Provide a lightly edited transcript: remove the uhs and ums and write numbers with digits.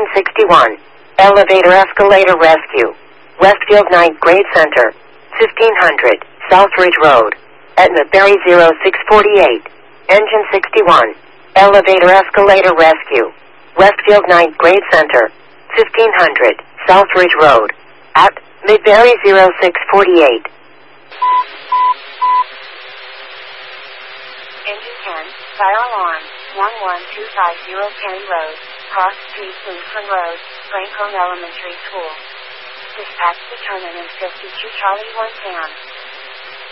61. Elevator escalator rescue. Westfield Ninth Grade Center. 1500 Southridge Road. Etna Berry 0648. Engine 61. Elevator escalator rescue. Westfield Ninth Grade Center. 1500 Southridge Road. At Midbury 0648. Engine 10, fire alarm, 11250 Kenny Road, Cross Street, Lutheran Road, Franklin Elementary School. Dispatch determinant 52 Charlie 1 Sam.